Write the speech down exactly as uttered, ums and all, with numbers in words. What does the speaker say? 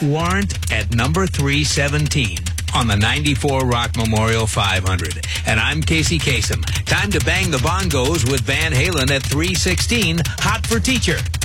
Warrant at number three seventeen on the ninety-four Rock Memorial five hundred. And I'm Casey Kasem. Time to bang the bongos with Van Halen at three sixteen, Hot for Teacher.